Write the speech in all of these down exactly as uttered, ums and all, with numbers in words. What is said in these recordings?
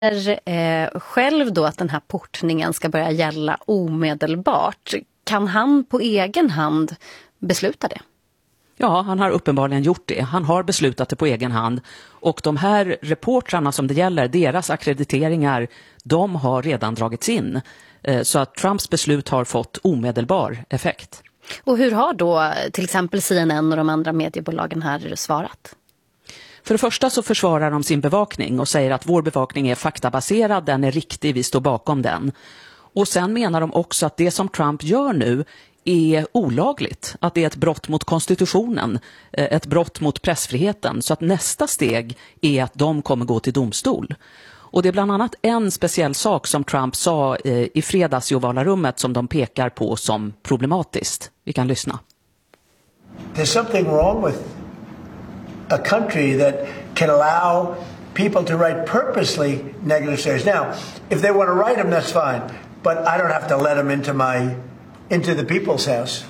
Eh, själv då att den här portningen ska börja gälla omedelbart. Kan han på egen hand besluta det? Ja, han har uppenbarligen gjort det. Han har beslutat det på egen hand. Och de här reportrarna som det gäller, deras akkrediteringar, de har redan dragits in. Eh, så att Trumps beslut har fått omedelbar effekt. Och hur har då till exempel C N N och de andra mediebolagen här svarat? För det första så försvarar de sin bevakning och säger att vår bevakning är faktabaserad, den är riktig, vi står bakom den. Och sen menar de också att det som Trump gör nu är olagligt, att det är ett brott mot konstitutionen, ett brott mot pressfriheten, så att nästa steg är att de kommer gå till domstol. Och det är bland annat en speciell sak som Trump sa i fredags i Ovala rummet som de pekar på som problematiskt. Vi kan lyssna. There's something wrong with a country that can allow people to write purposely negative stories. Now, if they want to write them, that's fine. But I don't have to let them into my, into the people's house.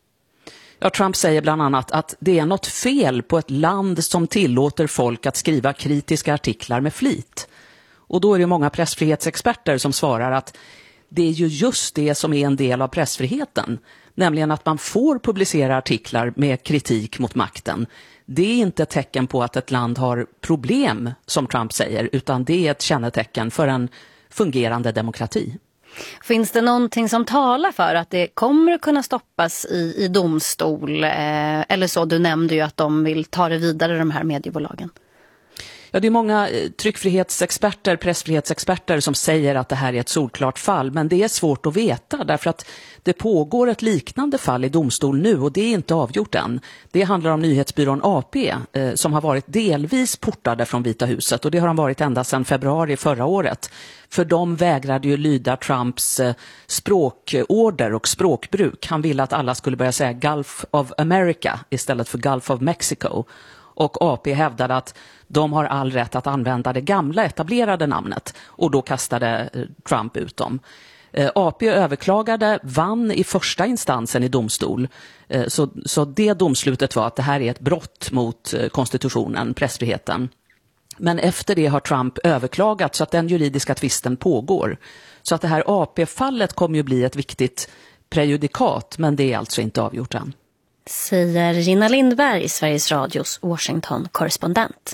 Ja, Trump säger bland annat att det är något fel på ett land som tillåter folk att skriva kritiska artiklar med flit. Och då är det många pressfrihetsexperter som svarar att det är ju just det som är en del av pressfriheten. Nämligen att man får publicera artiklar med kritik mot makten. Det är inte ett tecken på att ett land har problem, som Trump säger, utan det är ett kännetecken för en fungerande demokrati. Finns det någonting som talar för att det kommer att kunna stoppas i, i domstol? Eh, eller så, du nämnde ju att de vill ta det vidare, de här mediebolagen. Ja, det är många tryckfrihetsexperter, pressfrihetsexperter som säger att det här är ett solklart fall, men det är svårt att veta därför att det pågår ett liknande fall i domstol nu och det är inte avgjort än. Det handlar om nyhetsbyrån A P eh, som har varit delvis portade från Vita huset och det har de varit ända sedan februari förra året. För de vägrade ju lyda Trumps eh, språkorder och språkbruk. Han ville att alla skulle börja säga Gulf of America istället för Gulf of Mexico. Och A P hävdade att de har all rätt att använda det gamla etablerade namnet och då kastade Trump ut dem. A P överklagade, vann i första instansen i domstol. Så, så det domslutet var att det här är ett brott mot konstitutionen, pressfriheten. Men efter det har Trump överklagat så att den juridiska tvisten pågår. Så att det här A P-fallet kommer ju bli ett viktigt prejudikat, men det är alltså inte avgjort än. Säger Gina Lindberg, Sveriges Radios Washington-korrespondent.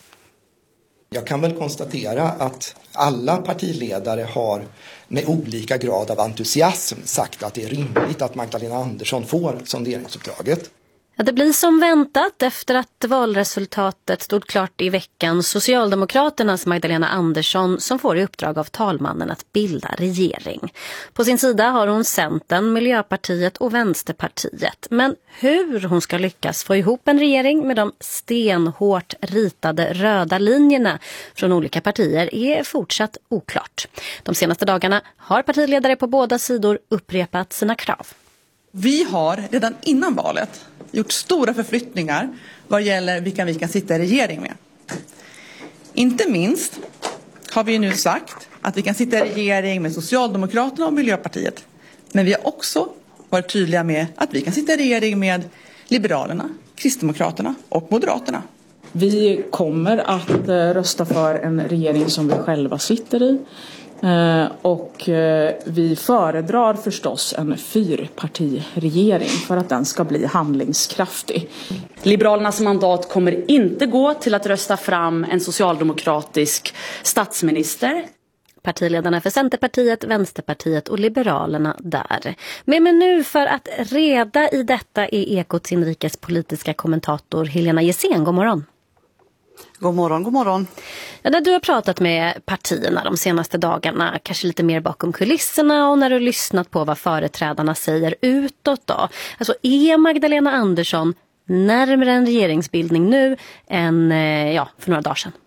Jag kan väl konstatera att alla partiledare har med olika grad av entusiasm sagt att det är rimligt att Magdalena Andersson får sonderingsuppdraget. Ja, det blir som väntat efter att valresultatet stod klart i veckan. Socialdemokraternas Magdalena Andersson som får i uppdrag av talmannen att bilda regering. På sin sida har hon Centern, Miljöpartiet och Vänsterpartiet. Men hur hon ska lyckas få ihop en regering med de stenhårt ritade röda linjerna från olika partier är fortsatt oklart. De senaste dagarna har partiledare på båda sidor upprepat sina krav. Vi har redan innan valet gjort stora förflyttningar vad gäller vilka vi kan sitta i regering med. Inte minst har vi nu sagt att vi kan sitta i regering med Socialdemokraterna och Miljöpartiet. Men vi har också varit tydliga med att vi kan sitta i regering med Liberalerna, Kristdemokraterna och Moderaterna. Vi kommer att rösta för en regering som vi själva sitter i. Och vi föredrar förstås en fyrpartiregering för att den ska bli handlingskraftig. Liberalernas mandat kommer inte gå till att rösta fram en socialdemokratisk statsminister. Partiledarna för Centerpartiet, Vänsterpartiet och Liberalerna där. Men, men nu för att reda i detta är Ekots inrikespolitiska kommentator Helena Gessén. God morgon. God morgon, god morgon. Ja, när du har pratat med partierna de senaste dagarna, kanske lite mer bakom kulisserna och när du har lyssnat på vad företrädarna säger utåt då. Alltså är Magdalena Andersson närmare en regeringsbildning nu än ja, för några dagar sedan?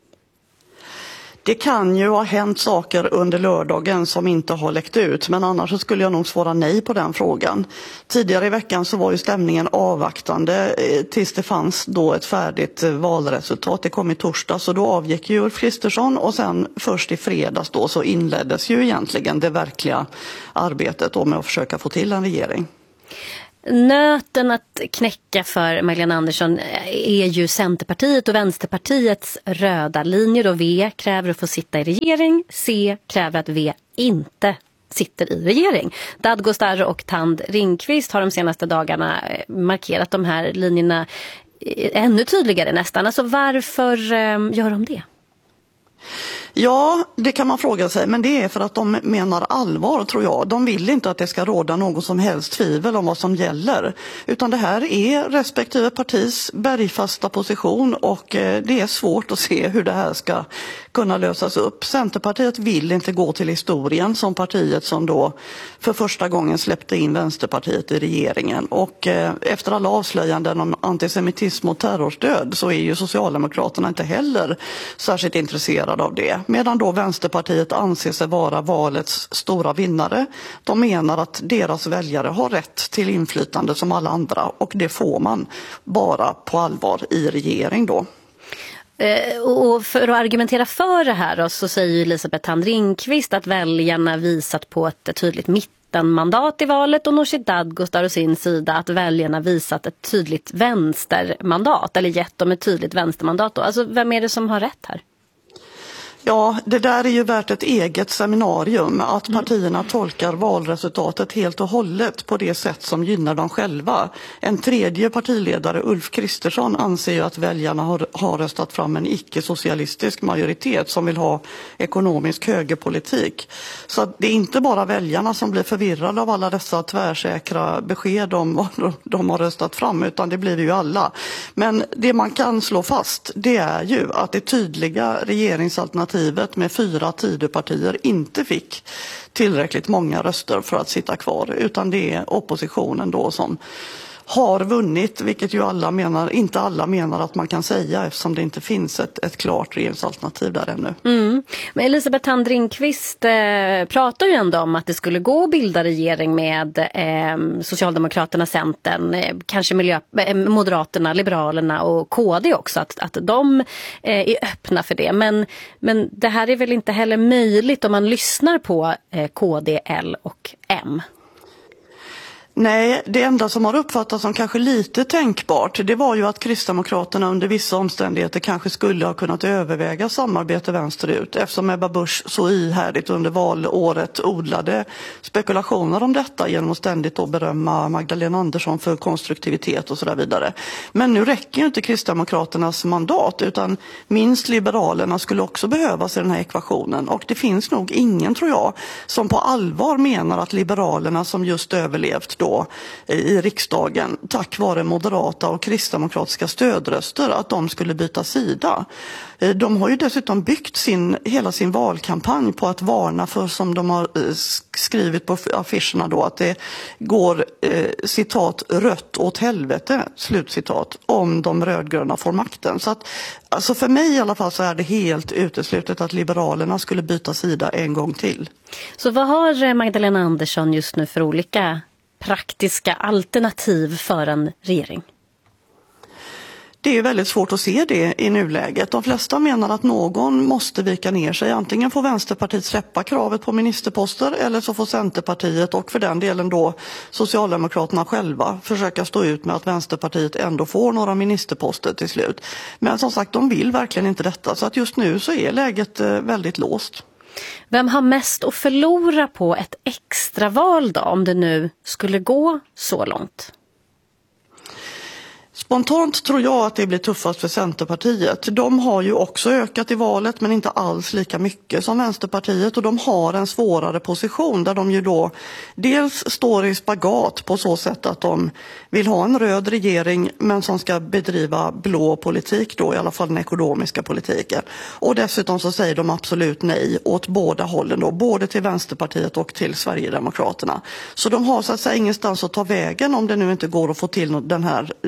Det kan ju ha hänt saker under lördagen som inte har läckt ut, men annars så skulle jag nog svara nej på den frågan. Tidigare i veckan så var ju stämningen avvaktande tills det fanns då ett färdigt valresultat. Det kom i torsdag så då avgick ju Ulf Kristersson och sen först i fredags då så inleddes ju egentligen det verkliga arbetet då med att försöka få till en regering. Nöten att knäcka för Magdalena Andersson är ju Centerpartiet och Vänsterpartiets röda linjer. Och V kräver att få sitta i regering, C kräver att V inte sitter i regering. Dadgostar och Tand Ringqvist har de senaste dagarna markerat de här linjerna ännu tydligare nästan. Alltså varför gör de det? Ja, det kan man fråga sig, men det är för att de menar allvar, tror jag. De vill inte att det ska råda någon som helst tvivel om vad som gäller, utan det här är respektive partis bergfasta position och det är svårt att se hur det här ska kunna lösas upp. Centerpartiet vill inte gå till historien som partiet som då för första gången släppte in Vänsterpartiet i regeringen, och efter alla avslöjanden om antisemitism och terrorstöd så är ju Socialdemokraterna inte heller särskilt intresserade av det. Medan då Vänsterpartiet anser sig vara valets stora vinnare. De menar att deras väljare har rätt till inflytande som alla andra, och det får man bara på allvar i regering då. Och för att argumentera för det här då, så säger Elisabeth Tand Ringqvist att väljarna visat på ett tydligt mittenmandat i valet, och Nooshi Dadgostar å sin sida att väljarna visat ett tydligt vänstermandat, eller gett dem ett tydligt vänstermandat då. Alltså vem är det som har rätt här? Ja, det där är ju värt ett eget seminarium, att partierna tolkar valresultatet helt och hållet på det sätt som gynnar dem själva. En tredje partiledare, Ulf Kristersson, anser ju att väljarna har, har röstat fram en icke-socialistisk majoritet som vill ha ekonomisk högerpolitik. Så det är inte bara väljarna som blir förvirrade av alla dessa tvärsäkra besked om vad de har röstat fram, utan det blir ju alla. Men det man kan slå fast, det är ju att det tydliga regeringsalternativet med fyra Tidöpartier inte fick tillräckligt många röster för att sitta kvar, utan det är oppositionen då som har vunnit, vilket ju alla menar, inte alla menar att man kan säga, eftersom det inte finns ett, ett klart regeringsalternativ där ännu. Mm. Men Elisabeth Tand Ringqvist eh, pratar ju ändå om att det skulle gå att bilda regering med eh, Socialdemokraterna, Centern, eh, kanske miljö, eh, Moderaterna, Liberalerna och K D också, att, att de eh, är öppna för det. Men, men det här är väl inte heller möjligt om man lyssnar på eh, K D, L och M? Nej, det enda som har uppfattats som kanske lite tänkbart, det var ju att Kristdemokraterna under vissa omständigheter kanske skulle ha kunnat överväga samarbete vänsterut, eftersom Ebba Busch så ihärdigt under valåret odlade spekulationer om detta genom att ständigt då berömma Magdalena Andersson för konstruktivitet och så där vidare. Men nu räcker ju inte Kristdemokraternas mandat, utan minst Liberalerna skulle också behövas i den här ekvationen, och det finns nog ingen, tror jag, som på allvar menar att Liberalerna, som just överlevt då i riksdagen tack vare moderata och kristdemokratiska stödröster, att de skulle byta sida. De har ju dessutom byggt sin, hela sin valkampanj på att varna för, som de har skrivit på affischerna då, att det går eh, citat rött åt helvete, slutcitat, om de rödgröna får makten. Så att, alltså för mig i alla fall så är det helt uteslutet att Liberalerna skulle byta sida en gång till. Så vad har Magdalena Andersson just nu för olika praktiska alternativ för en regering? Det är väldigt svårt att se det i nuläget. De flesta menar att någon måste vika ner sig. Antingen får Vänsterpartiet släppa kravet på ministerposter, eller så får Centerpartiet och för den delen då Socialdemokraterna själva försöka stå ut med att Vänsterpartiet ändå får några ministerposter till slut. Men som sagt, de vill verkligen inte detta, så att just nu så är läget väldigt låst. Vem har mest att förlora på ett extraval då, om det nu skulle gå så långt? Spontant tror jag att det blir tuffast för Centerpartiet. De har ju också ökat i valet, men inte alls lika mycket som Vänsterpartiet, och de har en svårare position där de ju då dels står i spagat på så sätt att de vill ha en röd regering men som ska bedriva blå politik då, i alla fall den ekonomiska politiken. Och dessutom så säger de absolut nej åt båda hållen då, både till Vänsterpartiet och till Sverigedemokraterna. Så de har så att säga ingenstans att ta vägen om det nu inte går att få till den här mitten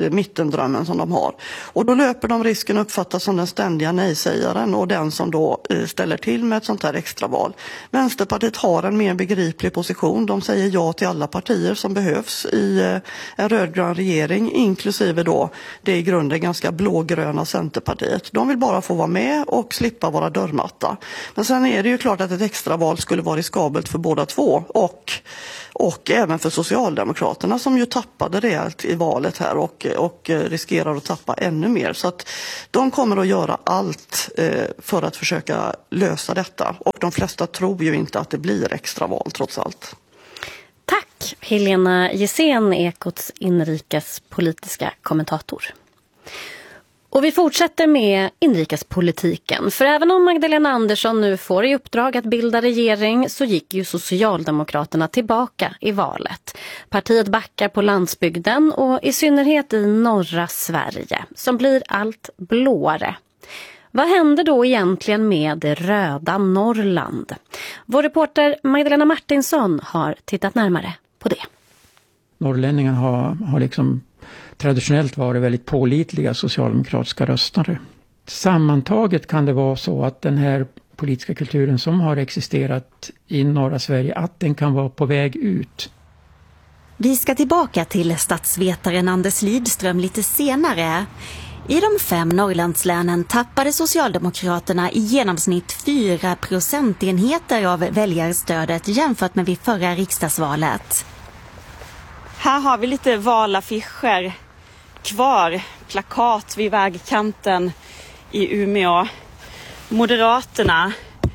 vattendrömmen som de har. Och då löper de risken att uppfattas som den ständiga nej-sägaren och den som då ställer till med ett sånt här extraval. Vänsterpartiet har en mer begriplig position. De säger ja till alla partier som behövs i en rödgrön regering, inklusive då det i grunden ganska blågröna Centerpartiet. De vill bara få vara med och slippa vara dörrmatta. Men sen är det ju klart att ett extraval skulle vara riskabelt för båda två och, och även för Socialdemokraterna som ju tappade rejält i valet här och, och riskerar att tappa ännu mer. Så att de kommer att göra allt eh, för att försöka lösa detta. Och de flesta tror ju inte att det blir extraval trots allt. Tack Helena Gissén, Ekots inrikespolitiska kommentator. Och vi fortsätter med inrikespolitiken. För även om Magdalena Andersson nu får i uppdrag att bilda regering så gick ju Socialdemokraterna tillbaka i valet. Partiet backar på landsbygden och i synnerhet i norra Sverige som blir allt blåare. Vad händer då egentligen med det röda Norrland? Vår reporter Magdalena Martinsson har tittat närmare på det. Norrlänningarna har, har liksom traditionellt varit väldigt pålitliga socialdemokratiska röstare. Sammantaget kan det vara så att den här politiska kulturen som har existerat i norra Sverige, att den kan vara på väg ut. Vi ska tillbaka till statsvetaren Anders Lidström lite senare. I de fem Norrlandslänen tappade Socialdemokraterna i genomsnitt fyra procentenheter av väljarstödet jämfört med vid förra riksdagsvalet. Här har vi lite valaffischer kvar, plakat vid vägkanten i Umeå. Moderaterna,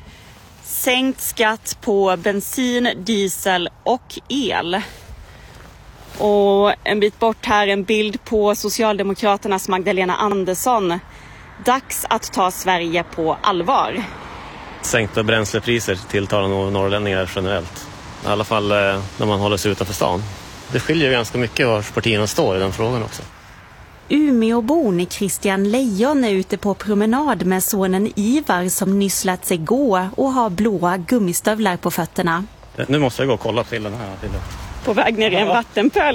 sänkt skatt på bensin, diesel och el. Och en bit bort här en bild på Socialdemokraternas Magdalena Andersson. Dags att ta Sverige på allvar. Sänkta bränslepriser tilltalar nog norrlänningar generellt. I alla fall när man håller sig utanför stan. Det skiljer ganska mycket var partierna står i den frågan också. Umeåbon Christian Lejon är ute på promenad med sonen Ivar som nyss lärt sig gå och har blåa gummistövlar på fötterna. Nu måste jag gå och kolla till den här bilden. På väg ner i en vattenpöl.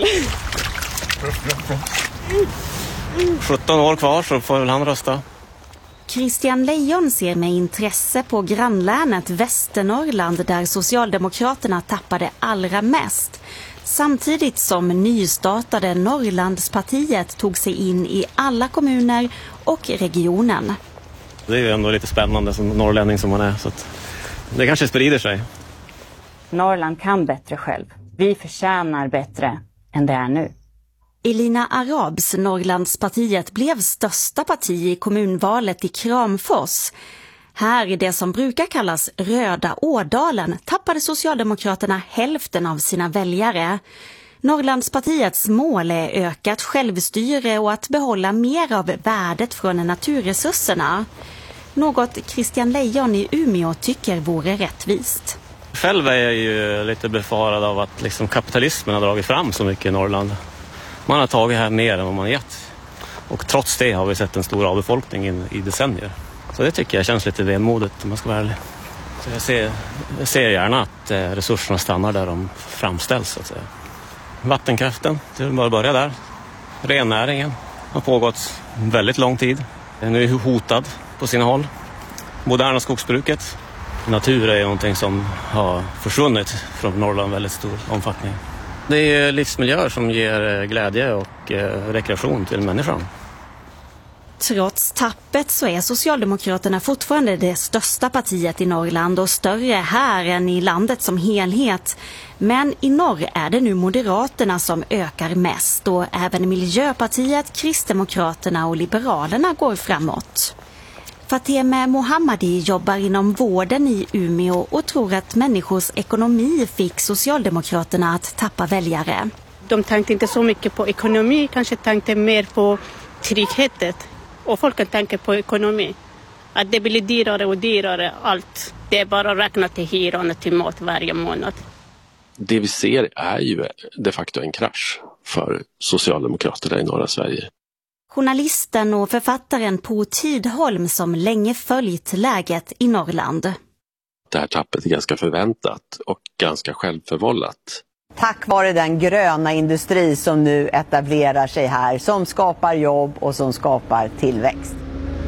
sjutton år kvar så får väl han rösta. Christian Lejon ser med intresse på grannlänet Västernorrland där Socialdemokraterna tappade allra mest. Samtidigt som nystartade Norrlandspartiet tog sig in i alla kommuner och regionen. Det är ju ändå lite spännande som norrlänning som man är, så att det kanske sprider sig. Norrland kan bättre själv. Vi förtjänar bättre än det är nu. Elina Arabs Norrlandspartiet blev största parti i kommunvalet i Kramfors. Här i det som brukar kallas Röda Ådalen tappade Socialdemokraterna hälften av sina väljare. Norrlandspartiets mål är ökat självstyre och att behålla mer av värdet från naturresurserna. Något Christian Lejon i Umeå tycker vore rättvist. Själv är jag ju lite befarad av att liksom kapitalismen har dragit fram så mycket i Norrland. Man har tagit här mer än vad man har gett. Och trots det har vi sett en stor avbefolkning in, i decennier. Så det tycker jag känns lite vemodigt om man ska vara ärlig. Så jag ser, jag ser gärna att eh, resurserna stannar där de framställs. Så att säga. Vattenkraften, det vill bara börja där. Rennäringen har pågått väldigt lång tid. Den är hotad på sina håll. Moderna skogsbruket. Natur är någonting som har försvunnit från Norrland väldigt stor omfattning. Det är livsmiljöer som ger glädje och eh, rekreation till människan. Trots tappet så är Socialdemokraterna fortfarande det största partiet i Norrland och större här än i landet som helhet. Men i norr är det nu Moderaterna som ökar mest och även Miljöpartiet, Kristdemokraterna och Liberalerna går framåt. Fateme Mohammadi jobbar inom vården i Umeå och tror att människors ekonomi fick Socialdemokraterna att tappa väljare. De tänkte inte så mycket på ekonomi, kanske tänkte mer på tryggheten. Och folk tänker på ekonomi. Att det blir dyrare och dyrare allt. Det är bara att räkna till hyran och till mat varje månad. Det vi ser är ju de facto en krasch för Socialdemokraterna i norra Sverige. Journalisten och författaren Po Tidholm som länge följt läget i Norrland. Det här tappet är ganska förväntat och ganska självförvållat. Tack vare den gröna industri som nu etablerar sig här, som skapar jobb och som skapar tillväxt.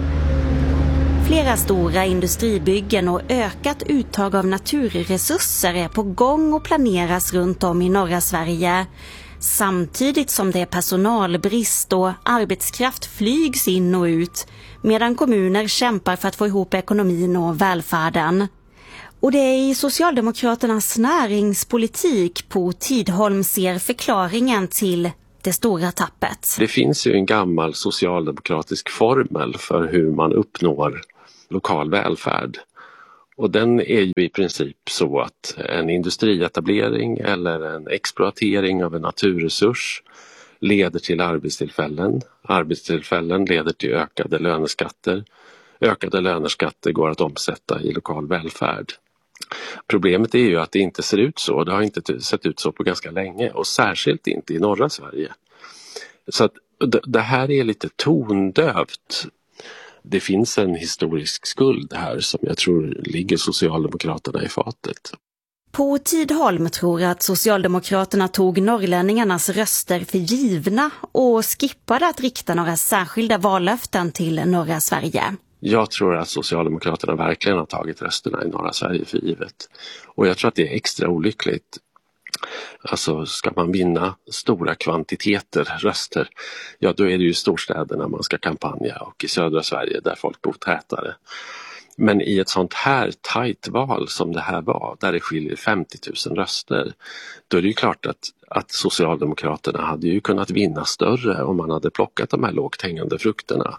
Flera stora industribyggen och ökat uttag av naturresurser är på gång och planeras runt om i norra Sverige. Samtidigt som det är personalbrist och arbetskraft flygs in och ut, medan kommuner kämpar för att få ihop ekonomin och välfärden. Och det är i Socialdemokraternas näringspolitik på Tidholm ser förklaringen till det stora tappet. Det finns ju en gammal socialdemokratisk formel för hur man uppnår lokal välfärd. Och den är ju i princip så att en industrietablering eller en exploatering av en naturresurs leder till arbetstillfällen. Arbetstillfällen leder till ökade löneskatter. Ökade löneskatter går att omsätta i lokal välfärd. Problemet är ju att det inte ser ut så. Det har inte sett ut så på ganska länge och särskilt inte i norra Sverige. Så att det här är lite tondövt. Det finns en historisk skuld här som jag tror ligger Socialdemokraterna i fatet. På Tidholm tror att Socialdemokraterna tog norrlänningarnas röster för givna och skippade att rikta några särskilda vallöften till norra Sverige. Jag tror att Socialdemokraterna verkligen har tagit rösterna i norra Sverige för givet. Och jag tror att det är extra olyckligt. Alltså ska man vinna stora kvantiteter röster, ja då är det ju storstäderna man ska kampanja och i södra Sverige där folk bor tätare. Men i ett sånt här tajt val som det här var, där det skiljer femtio tusen röster, då är det ju klart att, att Socialdemokraterna hade ju kunnat vinna större om man hade plockat de här lågt hängande frukterna.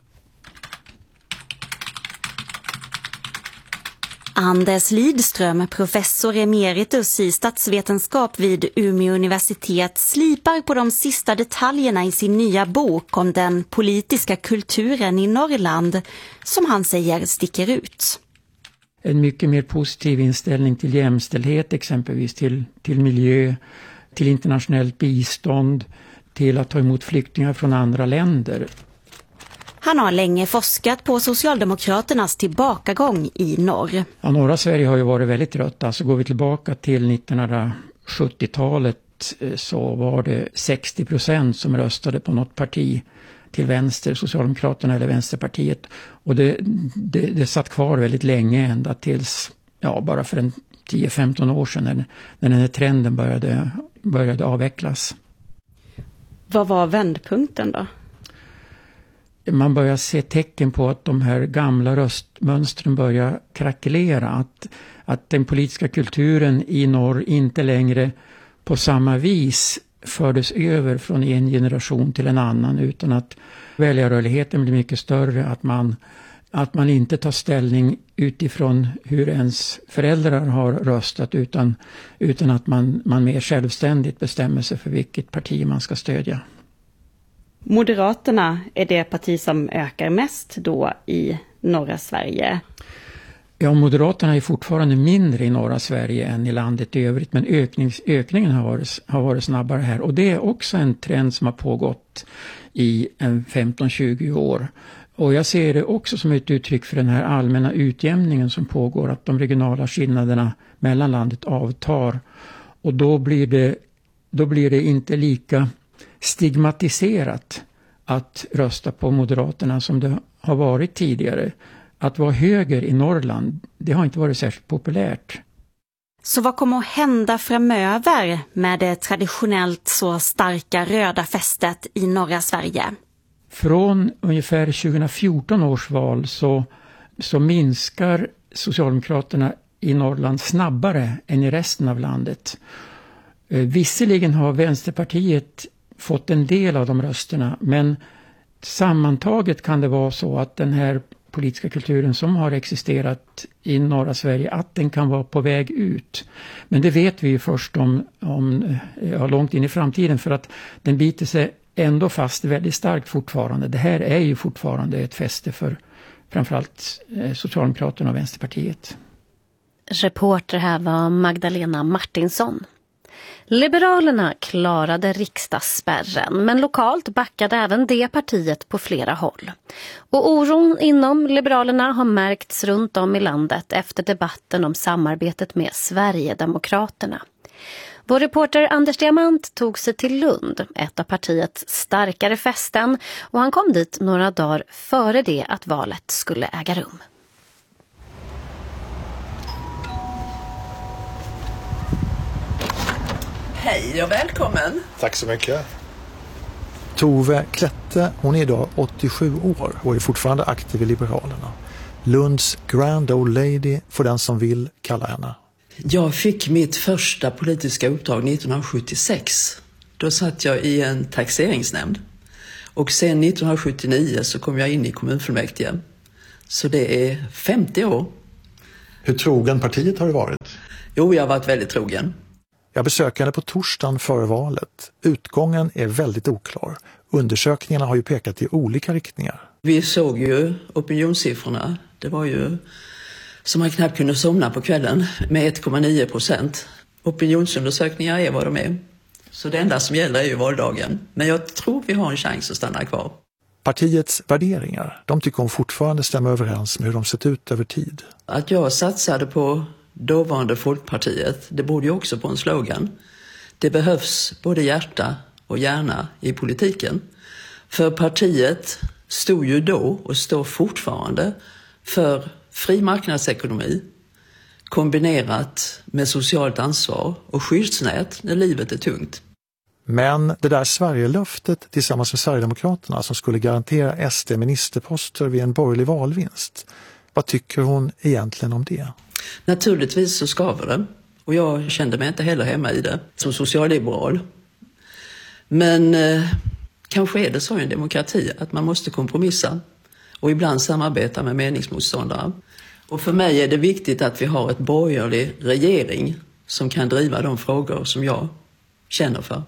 Anders Lidström, professor emeritus i statsvetenskap vid Umeå universitet, slipar på de sista detaljerna i sin nya bok om den politiska kulturen i Norrland, som han säger sticker ut. En mycket mer positiv inställning till jämställdhet, exempelvis till, till miljö, till internationellt bistånd, till att ta emot flyktingar från andra länder. Han har länge forskat på Socialdemokraternas tillbakagång i norr. Ja, norra Sverige har ju varit väldigt rött. Alltså går vi tillbaka till nittonhundrasjuttiotalet så var det sextio procent som röstade på något parti till vänster, Socialdemokraterna eller Vänsterpartiet. Och det, det, det satt kvar väldigt länge ända tills, ja bara för en tio femton år sedan när, när den här trenden började, började avvecklas. Vad var vändpunkten då? Man börjar se tecken på att de här gamla röstmönstren börjar krackelera. Att, att den politiska kulturen i norr inte längre på samma vis fördes över från en generation till en annan, utan att väljarrörligheten blir mycket större. Att man, att man inte tar ställning utifrån hur ens föräldrar har röstat, utan, utan att man, man mer självständigt bestämmer sig för vilket parti man ska stödja. Moderaterna är det parti som ökar mest då i norra Sverige. Ja, Moderaterna är fortfarande mindre i norra Sverige än i landet i övrigt, men öknings, ökningen har varit, har varit snabbare här. Och det är också en trend som har pågått i femton tjugo år. Och jag ser det också som ett uttryck för den här allmänna utjämningen som pågår, att de regionala skillnaderna mellan landet avtar. Och då blir det, då blir det inte lika stigmatiserat att rösta på Moderaterna som det har varit tidigare. Att vara höger i Norrland, det har inte varit särskilt populärt. Så vad kommer att hända framöver med det traditionellt så starka röda fästet i norra Sverige? Från ungefär tjugohundrafjorton års val så, så minskar Socialdemokraterna i Norrland snabbare än i resten av landet. Visserligen har Vänsterpartiet fått en del av de rösterna, men sammantaget kan det vara så att den här politiska kulturen som har existerat i norra Sverige, att den kan vara på väg ut. Men det vet vi ju först om, om ja, långt in i framtiden, för att den biter sig ändå fast väldigt starkt fortfarande. Det här är ju fortfarande ett fäste för framförallt Socialdemokraterna och Vänsterpartiet. Reporter här var Magdalena Martinsson. Liberalerna klarade riksdagsspärren, men lokalt backade även det partiet på flera håll. Och oron inom Liberalerna har märkts runt om i landet efter debatten om samarbetet med Sverigedemokraterna. Vår reporter Anders Diamant tog sig till Lund, ett av partiets starkare fästen, och han kom dit några dagar före det att valet skulle äga rum. Hej och välkommen! Tack så mycket. Tove Klette, hon är idag åttiosju år och är fortfarande aktiv i Liberalerna. Lunds Grand Old Lady, för den som vill kalla henne. Jag fick mitt första politiska uppdrag nittonhundrasjuttiosex. Då satt jag i en taxeringsnämnd. Och sen nittonhundrasjuttionio så kom jag in i kommunfullmäktige. Så det är femtio år. Hur trogen partiet har du varit? Jo, jag har varit väldigt trogen. Jag besöker henne på torsdagen före valet. Utgången är väldigt oklar. Undersökningarna har ju pekat i olika riktningar. Vi såg ju opinionssiffrorna. Det var ju som man knappt kunde somna på kvällen med ett komma nio procent. Opinionsundersökningar är vad de är. Så det enda som gäller är ju valdagen. Men jag tror vi har en chans att stanna kvar. Partiets värderingar, de tycker hon fortfarande stämmer överens med hur de sett ut över tid. Att jag satsade på dåvarande Folkpartiet, det borde ju också på en slogan. Det behövs både hjärta och hjärna i politiken. För partiet stod ju då och står fortfarande för fri marknadsekonomi kombinerat med socialt ansvar och skyddsnät när livet är tungt. Men det där Sverigelöftet tillsammans med Sverigedemokraterna som skulle garantera S D-ministerposter vid en borgerlig valvinst, vad tycker hon egentligen om det? Naturligtvis så skaver det. Och jag kände mig inte heller hemma i det som socialliberal. Men eh, kanske är det så i en demokrati att man måste kompromissa och ibland samarbeta med meningsmotståndare. Och för mig är det viktigt att vi har ett borgerlig regering som kan driva de frågor som jag känner för.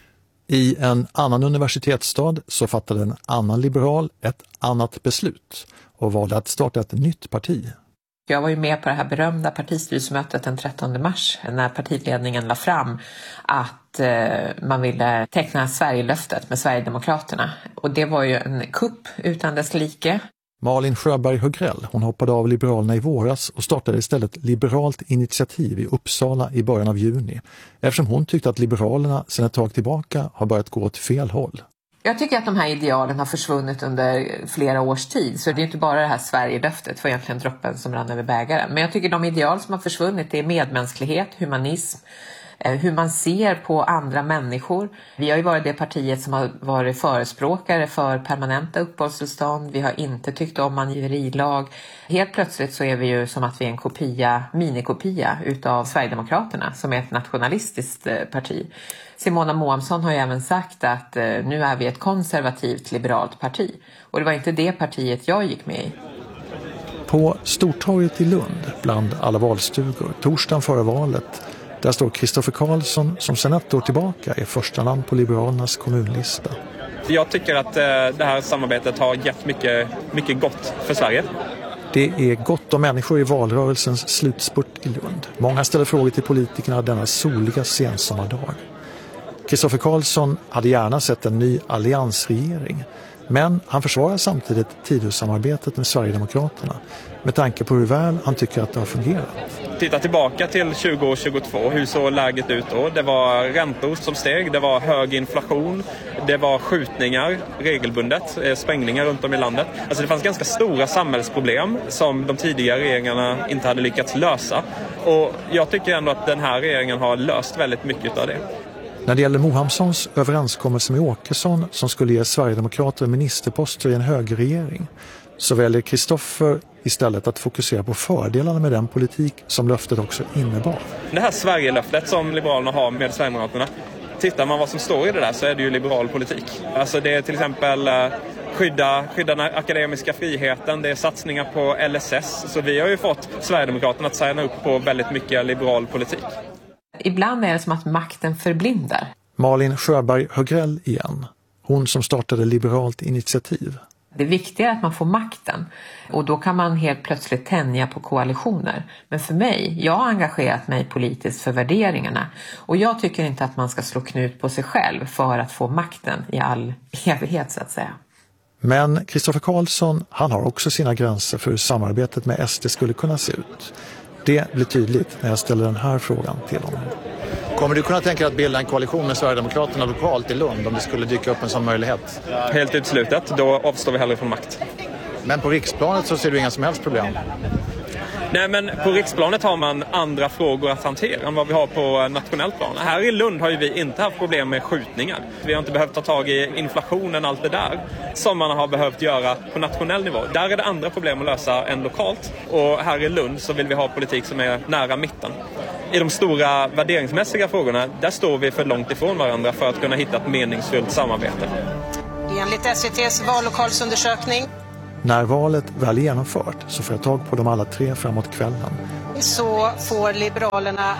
I en annan universitetsstad så fattade en annan liberal ett annat beslut och valde att starta ett nytt parti. Jag var ju med på det här berömda partistyrelsemötet den trettonde mars när partiledningen la fram att eh, man ville teckna Sverigelöftet med Sverigedemokraterna. Och det var ju en kupp utan dess like. Malin Sjöberg Högrell, hon hoppade av Liberalerna i våras och startade istället Liberalt initiativ i Uppsala i början av juni. Eftersom hon tyckte att Liberalerna sedan ett tag tillbaka har börjat gå åt fel håll. Jag tycker att de här idealen har försvunnit under flera års tid. Så det är inte bara det här Sverigelöftet för egentligen droppen som rann över bägaren. Men jag tycker de ideal som har försvunnit är medmänsklighet, humanism, hur man ser på andra människor. Vi har ju varit det partiet som har varit förespråkare för permanenta uppehållstillstånd. Vi har inte tyckt om angiverilag. Helt plötsligt så är vi ju som att vi är en kopia, minikopia utav Sverigedemokraterna som är ett nationalistiskt parti. Simona Moamsson har ju även sagt att nu är vi ett konservativt liberalt parti. Och det var inte det partiet jag gick med i. På Stortorget i Lund, bland alla valstugor, torsdagen före valet, där står Kristoffer Karlsson som sedan ett år tillbaka är första namn på Liberalernas kommunlista. Jag tycker att det här samarbetet har gett mycket, mycket gott för Sverige. Det är gott om människor i valrörelsens slutspurt i Lund. Många ställer frågor till politikerna denna soliga sensommardag. Kristoffer Karlsson hade gärna sett en ny alliansregering, men han försvarar samtidigt Tidösamarbetet med Sverigedemokraterna med tanke på hur väl han tycker att det har fungerat. Titta tillbaka till tjugo tjugotvå, hur såg läget ut då? Det var räntor som steg, det var hög inflation, det var skjutningar regelbundet, sprängningar runt om i landet. Alltså det fanns ganska stora samhällsproblem som de tidigare regeringarna inte hade lyckats lösa. Och jag tycker ändå att den här regeringen har löst väldigt mycket av det. När det gäller Mohamssons överenskommelse med Åkesson som skulle ge Sverigedemokrater ministerposter i en högerregering, så väljer Kristoffer istället att fokusera på fördelarna med den politik som löftet också innebar. Det här Sverigelöftet som Liberalerna har med Sverigedemokraterna, tittar man vad som står i det där så är det ju liberal politik. Alltså det är till exempel skydda, skydda den akademiska friheten, det är satsningar på L S S. Så vi har ju fått Sverigedemokraterna att signa upp på väldigt mycket liberal politik. Ibland är det som att makten förblindar. Malin Sjöberg Högrell igen. Hon som startade Liberalt initiativ. Det viktiga är att man får makten och då kan man helt plötsligt tänja på koalitioner. Men för mig, jag har engagerat mig politiskt för värderingarna och jag tycker inte att man ska slå knut på sig själv för att få makten i all evighet så att säga. Men Kristoffer Karlsson, han har också sina gränser för hur samarbetet med S D skulle kunna se ut. Det blir tydligt när jag ställer den här frågan till honom. Kommer du kunna tänka dig att bilda en koalition med Sverigedemokraterna lokalt i Lund om det skulle dyka upp en sån möjlighet? Helt utslutet, då avstår vi hellre från makt. Men på riksplanet så ser du inga som helst problem? Nej, men på riksplanet har man andra frågor att hantera än vad vi har på nationellt plan. Här i Lund har ju vi inte haft problem med skjutningar. Vi har inte behövt ta tag i inflationen, allt det där, som man har behövt göra på nationell nivå. Där är det andra problem att lösa än lokalt. Och här i Lund så vill vi ha politik som är nära mitten. I de stora värderingsmässiga frågorna, där står vi för långt ifrån varandra för att kunna hitta ett meningsfullt samarbete. Enligt S V T:s vallokalsundersökning När valet väl är genomfört så får jag tag på dem alla tre framåt kvällen. så får Liberalerna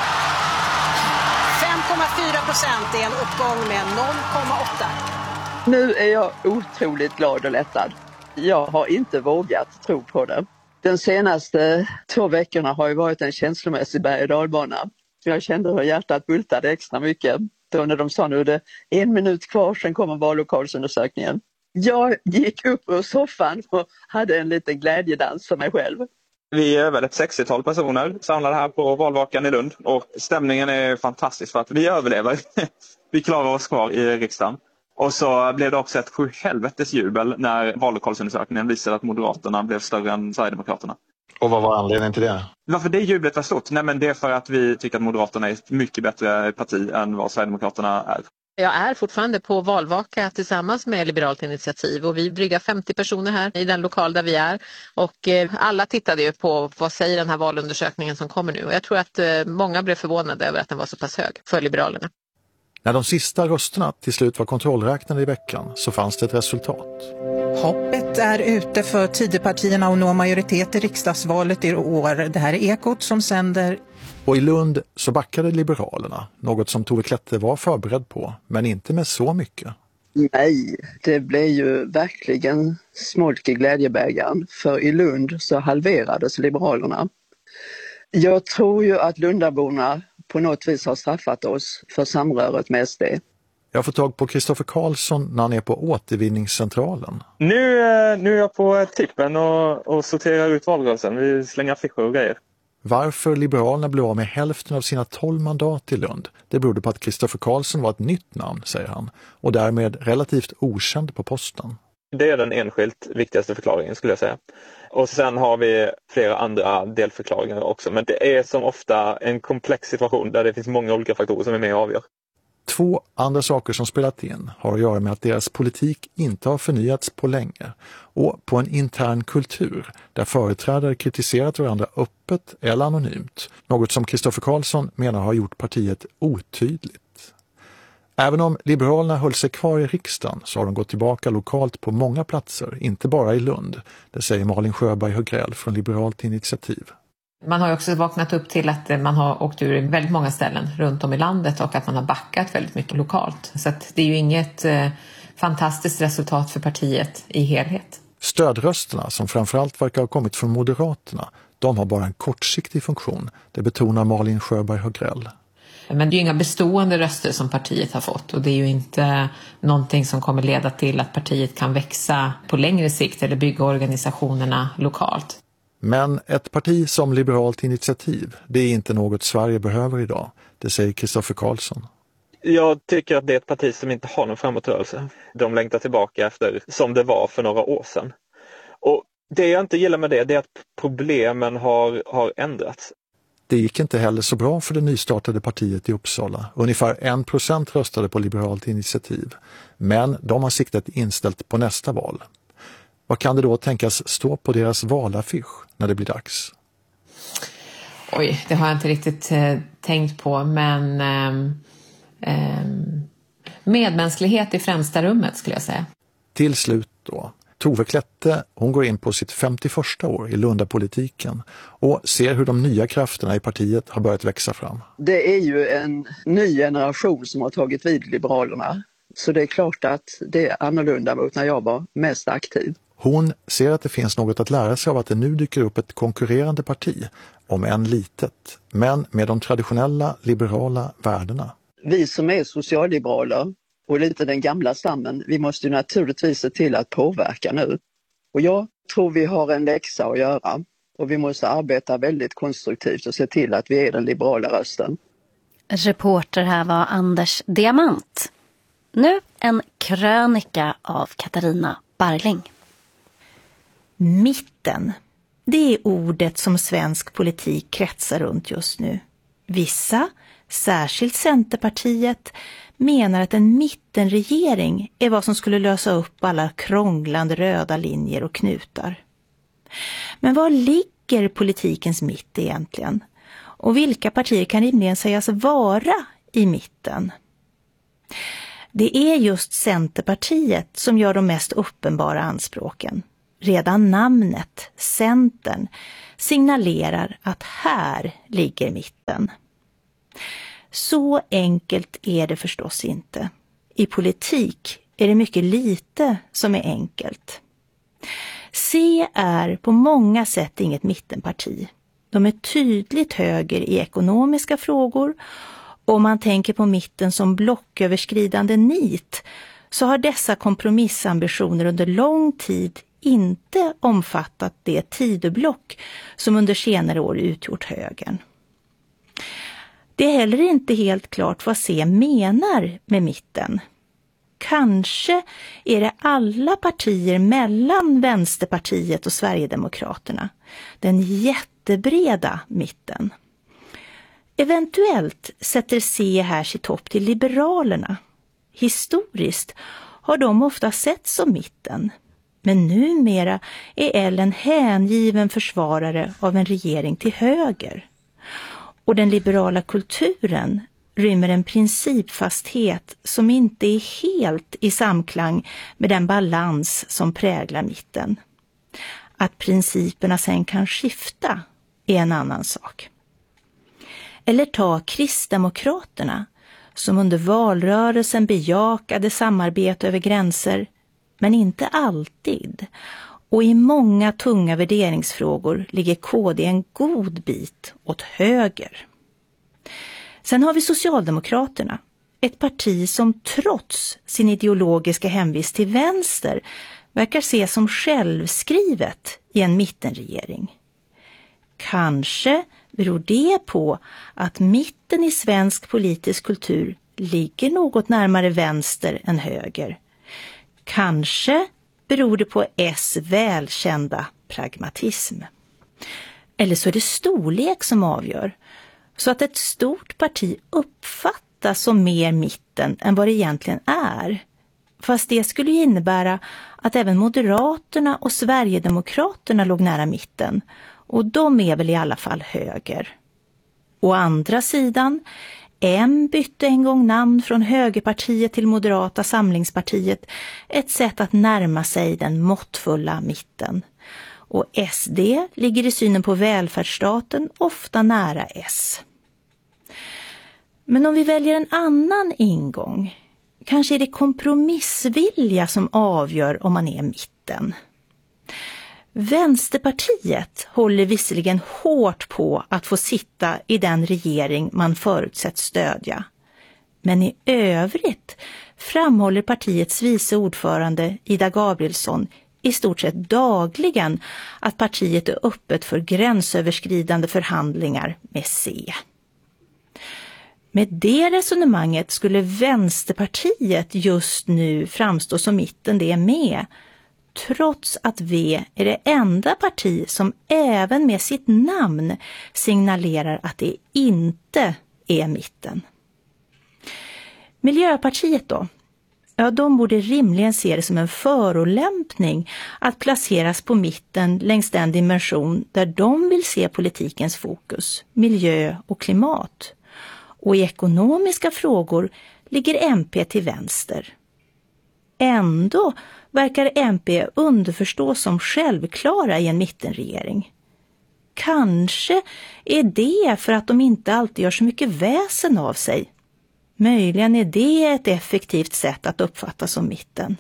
fem komma fyra procent, i en uppgång med noll komma åtta. Nu är jag otroligt glad och lättad. Jag har inte vågat tro på det. Den senaste två veckorna har ju varit en känslomässig berg- och dalbana. Jag kände hur hjärtat bultade extra mycket. Då när de sa nu är det en minut kvar, sen kommer vallokalsundersökningen. Jag gick upp ur soffan och hade en liten glädjedans för mig själv. Vi är väl ett sextiotal personer samlade här på valvakan i Lund och stämningen är fantastisk för att vi överlever. Vi klarar oss kvar i riksdagen. Och så blev det också ett sjuhelvetes jubel när vallokalsundersökningen visade att Moderaterna blev större än Sverigedemokraterna. Och vad var anledningen till det? Varför det jublet var stort? Nej, men det är för att vi tycker att Moderaterna är ett mycket bättre parti än vad Sverigedemokraterna är. Jag är fortfarande på valvaka tillsammans med Liberalt initiativ och vi dryga femtio personer här i den lokal där vi är. Och eh, alla tittade ju på vad säger den här valundersökningen som kommer nu. Och jag tror att eh, många blev förvånade över att den var så pass hög för Liberalerna. När de sista rösterna till slut var kontrollräknade i veckan så fanns det ett resultat. Hoppet är ute för Tidöpartierna att nå majoritet i riksdagsvalet i år. Det här är Ekot som sänder. Och i Lund så backade Liberalerna, något som Tove Klette var förberedd på, men inte med så mycket. Nej, det blev ju verkligen smolk i glädjebägaren. För i Lund så halverades Liberalerna. Jag tror ju att Lundaborna på något vis har straffat oss för samröret med S D. Jag får tag på Kristoffer Karlsson när han är på återvinningscentralen. Nu, nu är jag på tippen och, och sorterar ut valrörelsen. Vi slänger affischer och grejer. Varför Liberalerna blev av med hälften av sina tolv mandat i Lund, det berodde på att Kristoffer Karlsson var ett nytt namn, säger han, och därmed relativt okänd på posten. Det är den enskilt viktigaste förklaringen skulle jag säga. Och sen har vi flera andra delförklaringar också. Men det är som ofta en komplex situation där det finns många olika faktorer som är med och avgör. Två andra saker som spelat in har att göra med att deras politik inte har förnyats på länge och på en intern kultur där företrädare kritiserat varandra öppet eller anonymt, något som Kristoffer Karlsson menar har gjort partiet otydligt. Även om Liberalerna höll sig kvar i riksdagen så har de gått tillbaka lokalt på många platser, inte bara i Lund. Det säger Malin Sjöberg-Högrell från Liberalt initiativ. Man har ju också vaknat upp till att man har åkt ur väldigt många ställen runt om i landet och att man har backat väldigt mycket lokalt. Så att det är ju inget eh, fantastiskt resultat för partiet i helhet. Stödrösterna, som framförallt verkar ha kommit från Moderaterna, de har bara en kortsiktig funktion. Det betonar Malin Sjöberg-Högrell. Men det är ju inga bestående röster som partiet har fått och det är ju inte någonting som kommer leda till att partiet kan växa på längre sikt eller bygga organisationerna lokalt. Men ett parti som Liberalt initiativ, det är inte något Sverige behöver idag. Det säger Kristoffer Karlsson. Jag tycker att det är ett parti som inte har någon framåtrörelse. De längtar tillbaka efter som det var för några år sedan. Och det jag inte gillar med det, det är att problemen har, har ändrats. Det gick inte heller så bra för det nystartade partiet i Uppsala. Ungefär en procent röstade på Liberalt initiativ. Men de har siktet inställt på nästa val. Vad kan det då tänkas stå på deras valaffisch när det blir dags? Oj, det har jag inte riktigt eh, tänkt på, men eh, eh, medmänsklighet i främsta rummet skulle jag säga. Till slut då. Tove Klette, hon går in på sitt femtioförsta år i Lundapolitiken och ser hur de nya krafterna i partiet har börjat växa fram. Det är ju en ny generation som har tagit vid Liberalerna. Så det är klart att det är annorlunda mot när jag var mest aktiv. Hon ser att det finns något att lära sig av att det nu dyker upp ett konkurrerande parti, om än litet, men med de traditionella liberala värdena. Vi som är socialliberaler och lite den gamla stammen, vi måste ju naturligtvis se till att påverka nu. Och jag tror vi har en läxa att göra och vi måste arbeta väldigt konstruktivt och se till att vi är den liberala rösten. Reporter här var Anders Diamant. Nu en krönika av Katarina Barling. Mitten. Det är ordet som svensk politik kretsar runt just nu. Vissa, särskilt Centerpartiet, menar att en mittenregering är vad som skulle lösa upp alla krånglande röda linjer och knutar. Men var ligger politikens mitt egentligen? Och vilka partier kan rimligen sägas vara i mitten? Det är just Centerpartiet som gör de mest uppenbara anspråken. Redan namnet, Centern, signalerar att här ligger mitten. Så enkelt är det förstås inte. I politik är det mycket lite som är enkelt. C är på många sätt inget mittenparti. De är tydligt höger i ekonomiska frågor, och om man tänker på mitten som blocköverskridande nit så har dessa kompromissambitioner under lång tid inte omfattat det tideblock som under senare år utgjort högern. Det är heller inte helt klart vad C menar med mitten. Kanske är det alla partier mellan Vänsterpartiet och Sverigedemokraterna, den jättebreda mitten. Eventuellt sätter C här sitt hopp till Liberalerna. Historiskt har de ofta sett som mitten, men numera är L en hängiven försvarare av en regering till höger. Och den liberala kulturen rymmer en principfasthet som inte är helt i samklang med den balans som präglar mitten. Att principerna sen kan skifta är en annan sak. Eller ta Kristdemokraterna som under valrörelsen bejakade samarbete över gränser, men inte alltid. Och i många tunga värderingsfrågor ligger K D en god bit åt höger. Sen har vi Socialdemokraterna, ett parti som trots sin ideologiska hemvist till vänster verkar se som självskrivet i en mittenregering. Kanske beror det på att mitten i svensk politisk kultur ligger något närmare vänster än höger. Kanske beror det på S välkända pragmatism. Eller så är det storlek som avgör, så att ett stort parti uppfattas som mer mitten än vad det egentligen är. Fast det skulle ju innebära att även Moderaterna och Sverigedemokraterna låg nära mitten, och de är väl i alla fall höger. Å andra sidan, M bytte en gång namn från högerpartiet till Moderata samlingspartiet, ett sätt att närma sig den måttfulla mitten. Och S D ligger i synen på välfärdsstaten ofta nära S. Men om vi väljer en annan ingång, kanske är det kompromissvilja som avgör om man är mitten. Vänsterpartiet håller visserligen hårt på att få sitta i den regering man förutsätts stödja. Men i övrigt framhåller partiets vice ordförande Ida Gabrielsson i stort sett dagligen att partiet är öppet för gränsöverskridande förhandlingar med C. Med det resonemanget skulle Vänsterpartiet just nu framstå som mitten det är med, trots att V är det enda parti som även med sitt namn signalerar att det inte är mitten. Miljöpartiet då? Ja, de borde rimligen se det som en förolämpning att placeras på mitten längs den dimension där de vill se politikens fokus, miljö och klimat. Och i ekonomiska frågor ligger M P till vänster. Ändå verkar M P underförstå som självklara i en mittenregering. Kanske är det för att de inte alltid gör så mycket väsen av sig. Möjligen är det ett effektivt sätt att uppfatta som mitten.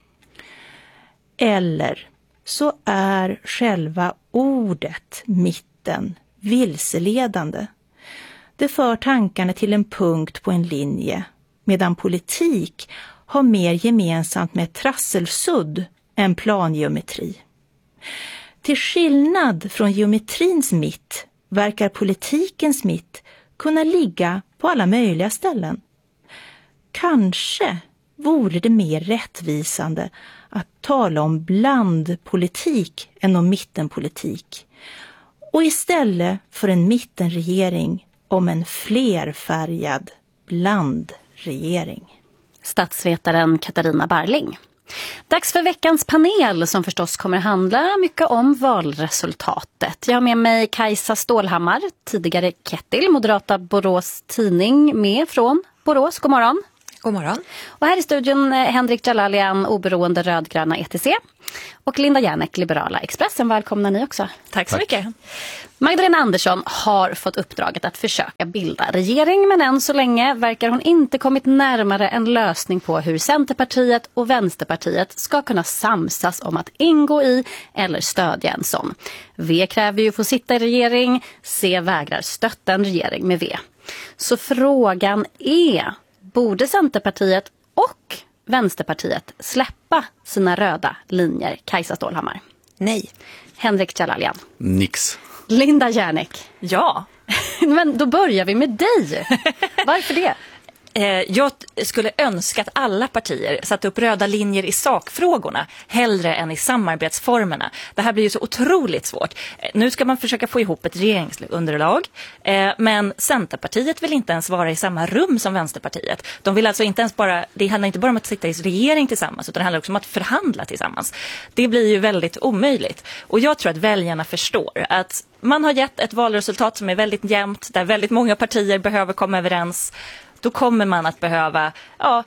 Eller så är själva ordet mitten vilseledande. Det för tankarna till en punkt på en linje, medan politik har mer gemensamt med trasselsudd än plangeometri. Till skillnad från geometrins mitt verkar politikens mitt kunna ligga på alla möjliga ställen. Kanske vore det mer rättvisande att tala om blandpolitik än om mittenpolitik. Och istället för en mittenregering om en flerfärgad blandregering. Statsvetaren Katarina Barling. Dags för veckans panel som förstås kommer handla mycket om valresultatet. Jag har med mig Kajsa Stålhammar, tidigare Kettil, moderata Borås tidning, med från Borås. God morgon. God morgon. Och här i studion Henrik Jalalian, oberoende rödgröna E T C. Och Linda Järnek, liberala Expressen. Välkomna ni också. Tack så mycket. Magdalena Andersson har fått uppdraget att försöka bilda regering, men än så länge verkar hon inte kommit närmare en lösning på hur Centerpartiet och Vänsterpartiet ska kunna samsas om att ingå i eller stödja en sån. V kräver ju att få sitta i regering, C vägrar stötta en regering med V. Så frågan är, borde Centerpartiet och Vänsterpartiet släppa sina röda linjer? Kajsa Stålhammar. Nej. Henrik Jalalian. Nix. Linda Järnek. Ja. Men då börjar vi med dig. Varför det? Jag skulle önska att alla partier satte upp röda linjer i sakfrågorna hellre än i samarbetsformerna. Det här blir ju så otroligt svårt. Nu ska man försöka få ihop ett regeringsunderlag, men Centerpartiet vill inte ens vara i samma rum som Vänsterpartiet. De vill alltså inte ens bara, det handlar inte bara om att sitta i regering tillsammans, utan det handlar också om att förhandla tillsammans. Det blir ju väldigt omöjligt. Och jag tror att väljarna förstår att man har gett ett valresultat som är väldigt jämnt, där väldigt många partier behöver komma överens. Då kommer man att behöva ja,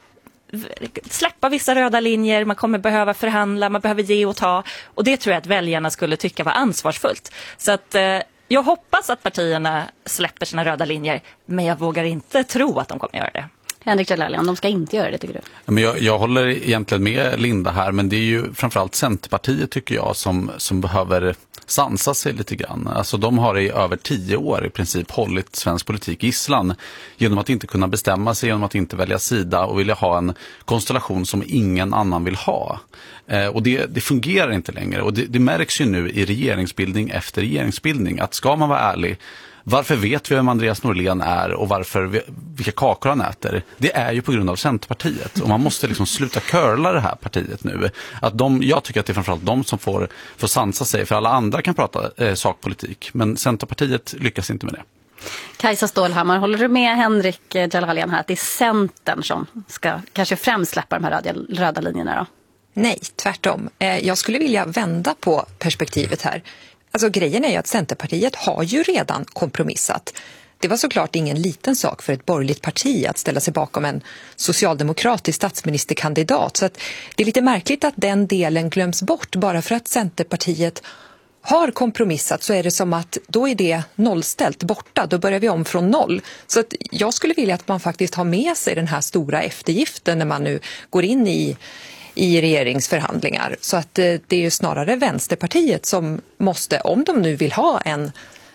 släppa vissa röda linjer, man kommer behöva förhandla, man behöver ge och ta. Och det tror jag att väljarna skulle tycka var ansvarsfullt. Så att eh, jag hoppas att partierna släpper sina röda linjer, men jag vågar inte tro att de kommer göra det. Henrik Jalalian, de ska inte göra det, tycker du? Men jag, jag håller egentligen med Linda här, men det är ju framförallt Centerpartiet tycker jag som, som behöver sansa sig lite grann. Alltså de har i över tio år i princip hållit svensk politik i gisslan genom att inte kunna bestämma sig, genom att inte välja sida och vilja ha en konstellation som ingen annan vill ha. Eh, och det, det fungerar inte längre, och det, det märks ju nu i regeringsbildning efter regeringsbildning att ska man vara ärlig, varför vet vi vem Andreas Norlén är och varför vi, vilka kakor han äter? Det är ju på grund av Centerpartiet. Och man måste liksom sluta curla det här partiet nu. Att de, jag tycker att det är framförallt de som får, får sansa sig. För alla andra kan prata eh, sakpolitik. Men Centerpartiet lyckas inte med det. Kajsa Stålhammar, håller du med Henrik Jalalian här att det är Centern som ska kanske främst släppa de här röda, röda linjerna då? Nej, tvärtom. Jag skulle vilja vända på perspektivet här. Alltså grejen är ju att Centerpartiet har ju redan kompromissat. Det var såklart ingen liten sak för ett borgerligt parti att ställa sig bakom en socialdemokratisk statsministerkandidat. Så att det är lite märkligt att den delen glöms bort. Bara för att Centerpartiet har kompromissat så är det som att då är det nollställt borta. Då börjar vi om från noll. Så att jag skulle vilja att man faktiskt har med sig den här stora eftergiften när man nu går in i i regeringsförhandlingar. Så att eh, det är ju snarare Vänsterpartiet som måste, om de nu vill ha en,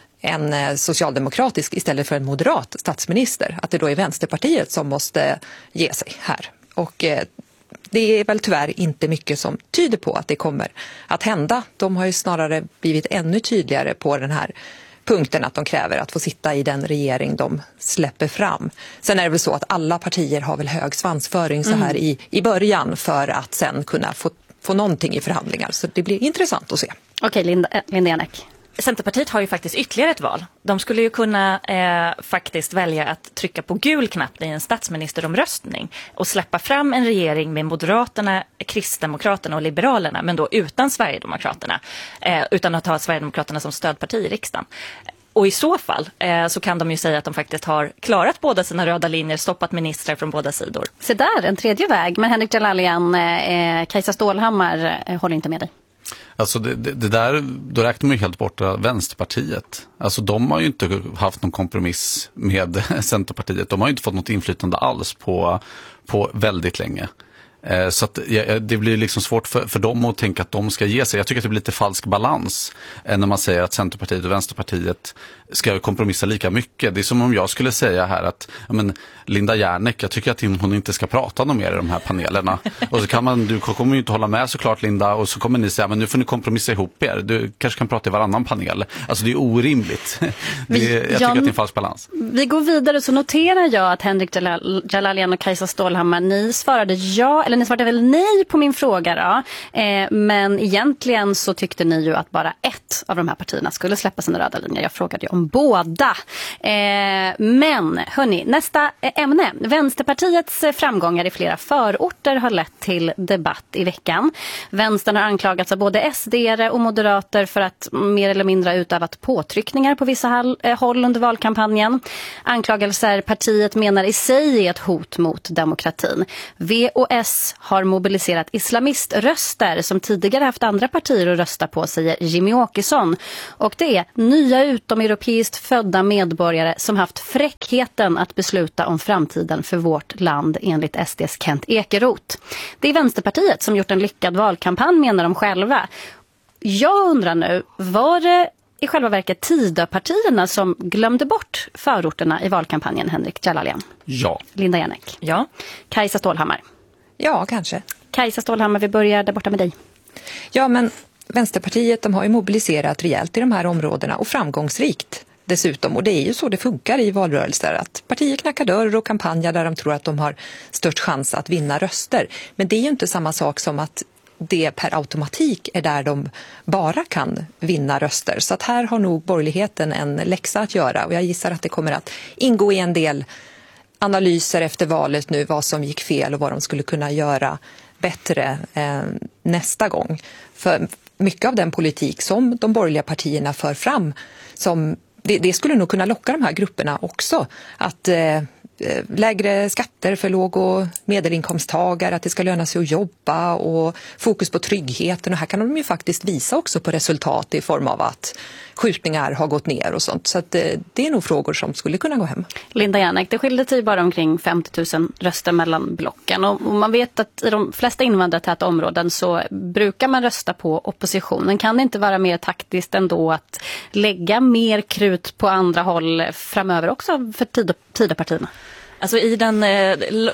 en eh, socialdemokratisk istället för en moderat statsminister, att det då är Vänsterpartiet som måste ge sig här. Och eh, det är väl tyvärr inte mycket som tyder på att det kommer att hända. De har ju snarare blivit ännu tydligare på den här punkten att de kräver att få sitta i den regering de släpper fram. Sen är det väl så att alla partier har väl hög svansföring så här mm. i, i början för att sen kunna få, få någonting i förhandlingar. Så det blir intressant att se. Okej, Linda, Linda Järnek. Centerpartiet har ju faktiskt ytterligare ett val. De skulle ju kunna eh, faktiskt välja att trycka på gul knapp i en statsministeromröstning och släppa fram en regering med Moderaterna, Kristdemokraterna och Liberalerna, men då utan Sverigedemokraterna, eh, utan att ha Sverigedemokraterna som stödparti i riksdagen. Och i så fall eh, så kan de ju säga att de faktiskt har klarat båda sina röda linjer, stoppat ministrar från båda sidor. Så där, en tredje väg. Men Henrik Jalalian, eh, Kajsa Stålhammar eh, håller inte med dig. Alltså det, det, det där, då räknar man ju helt bort Vänsterpartiet. Alltså de har ju inte haft någon kompromiss med Centerpartiet. De har ju inte fått något inflytande alls på, på väldigt länge. Så att det blir liksom svårt för, för dem att tänka att de ska ge sig. Jag tycker att det blir lite falsk balans när man säger att Centerpartiet och Vänsterpartiet ska kompromissa lika mycket. Det är som om jag skulle säga här att ja, men Linda Järnek, jag tycker att hon inte ska prata något mer i de här panelerna. Och så kan man, du kommer ju inte hålla med såklart Linda, och så kommer ni säga men nu får ni kompromissa ihop er. Du kanske kan prata i varannan panel. Alltså det är orimligt. Det är, jag tycker Jan, att det är en falsk balans. Vi går vidare, så noterar jag att Henrik Jalalian och Kajsa Stålhammar, ni svarade ja, eller ni svarade väl nej på min fråga då. Eh, men egentligen så tyckte ni ju att bara ett av de här partierna skulle släppa sina röda linjer. Jag frågade ju om båda. Eh, men hörni, nästa ämne. Vänsterpartiets framgångar i flera förorter har lett till debatt i veckan. Vänstern har anklagats av både S D-are och moderater för att mer eller mindre utövat påtryckningar på vissa håll under valkampanjen. Anklagelser partiet menar i sig är ett hot mot demokratin. V och S har mobiliserat islamiströster som tidigare haft andra partier att rösta på, säger Jimmy Åkesson. Och det är nya utomeuropeiskt födda medborgare som haft fräckheten att besluta om framtiden för vårt land, enligt S D:s Kent Ekeroth. Det är Vänsterpartiet som gjort en lyckad valkampanj, menar de själva. Jag undrar nu, var det i själva verket Tidöpartierna som glömde bort förorterna i valkampanjen, Henrik Jalalian? Ja. Linda Järnek? Ja. Kajsa Stålhammar? Ja, kanske. Kajsa Stålhammar, vi börjar där borta med dig. Ja, men Vänsterpartiet, de har ju mobiliserat rejält i de här områdena och framgångsrikt dessutom. Och det är ju så det funkar i valrörelser, att partier knackar dörr och kampanjar där de tror att de har störst chans att vinna röster. Men det är ju inte samma sak som att det per automatik är där de bara kan vinna röster. Så att här har nog borgerligheten en läxa att göra, och jag gissar att det kommer att ingå i en del analyser efter valet nu, vad som gick fel och vad de skulle kunna göra bättre eh, nästa gång. För mycket av den politik som de borgerliga partierna för fram, som, det, det skulle nog kunna locka de här grupperna också, att eh, lägre skatter för låg- och medelinkomsttagare, att det ska löna sig att jobba och fokus på tryggheten. Och här kan de ju faktiskt visa också på resultat i form av att skjutningar har gått ner och sånt. Så att det, det är nog frågor som skulle kunna gå hem. Linda Järnek, det skilde sig bara omkring femtio tusen röster mellan blocken. Och man vet att i de flesta invandrartäta områden så brukar man rösta på oppositionen. Kan det inte vara mer taktiskt ändå att lägga mer krut på andra håll framöver också för Tidöpartierna? Alltså i den eh,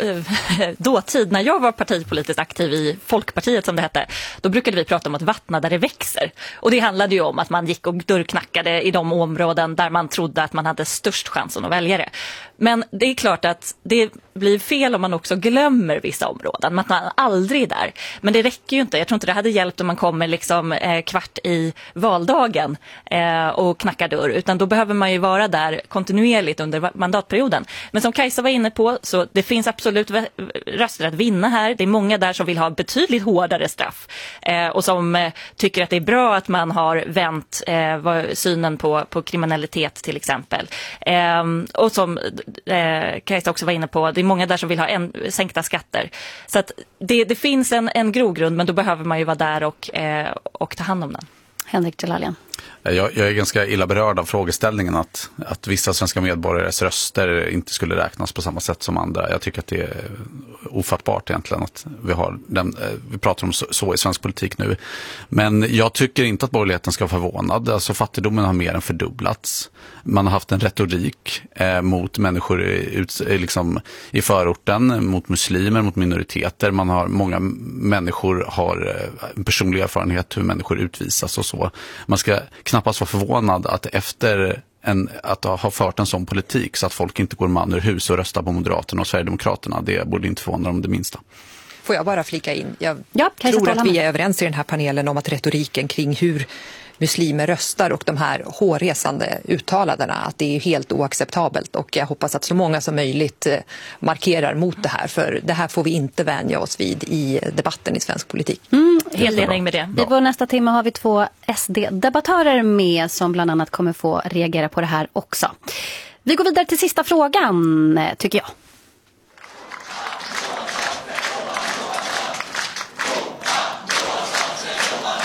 dåtid när jag var partipolitiskt aktiv i Folkpartiet som det hette, då brukade vi prata om att vattna där det växer. Och det handlade ju om att man gick och dörrknackade i de områden där man trodde att man hade störst chansen att välja det. Men det är klart att det blir fel om man också glömmer vissa områden. Man är aldrig där. Men det räcker ju inte. Jag tror inte det hade hjälpt om man kommer liksom eh, kvart i valdagen eh, och knackar dörr. Utan då behöver man ju vara där kontinuerligt under mandatperioden. Men som Kajsa var inne på, så det finns absolut röster att vinna här. Det är många där som vill ha betydligt hårdare straff. Eh, och som eh, tycker att det är bra att man har vänt eh, synen på, på kriminalitet till exempel. Eh, och som eh, Kajsa också var inne på, det är många där som vill ha en, sänkta skatter. Så att det, det finns en, en grogrund, men då behöver man ju vara där och, eh, och ta hand om den. Henrik Jalalian. Jag, jag är ganska illa berörd av frågeställningen att, att vissa svenska medborgares röster inte skulle räknas på samma sätt som andra. Jag tycker att det är ofattbart egentligen att vi har den, vi pratar om så, så i svensk politik nu. Men jag tycker inte att borgerligheten ska vara förvånad. Alltså fattigdomen har mer än fördubblats. Man har haft en retorik eh, mot människor i, liksom, i förorten, mot muslimer, mot minoriteter. Man har, många människor har en personlig erfarenhet hur människor utvisas och så. Man ska knappast vara förvånad att efter en, att ha fört en sån politik så att folk inte går man ur hus och röstar på Moderaterna och Sverigedemokraterna. Det borde inte förvåna dem det minsta. Får jag bara flika in? Jag ja, tror att vi är överens i den här panelen om att retoriken kring hur muslimer röstar och de här hårresande uttalandena, att det är helt oacceptabelt, och jag hoppas att så många som möjligt markerar mot det här, för det här får vi inte vänja oss vid i debatten i svensk politik. Mm, helt enig med det. I vår nästa timme har vi två S D-debattörer med som bland annat kommer få reagera på det här också. Vi går vidare till sista frågan, tycker jag.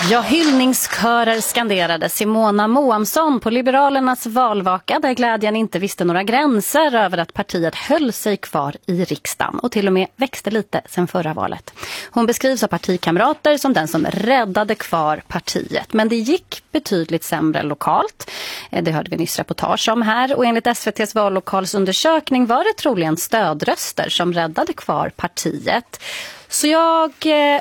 Ja, hyllningskörer skanderade Simona Moamsson på Liberalernas valvaka där glädjen inte visste några gränser över att partiet höll sig kvar i riksdagen och till och med växte lite sedan förra valet. Hon beskrivs av partikamrater som den som räddade kvar partiet, men det gick betydligt sämre lokalt. Det hörde vi nyss reportage om här och enligt S V T:s vallokalsundersökning var det troligen stödröster som räddade kvar partiet. Så jag